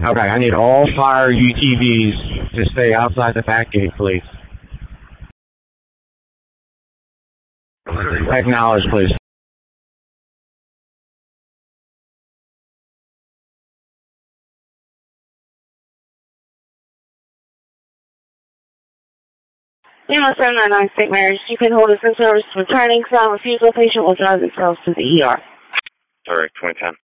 Okay, I need all fire UTVs to stay outside the back gate, please. Acknowledge, please. Lima 799 St. Mary's. You can hold us in service returning. Sound refusal. Patient will drive themselves to the ER. All right, 2010.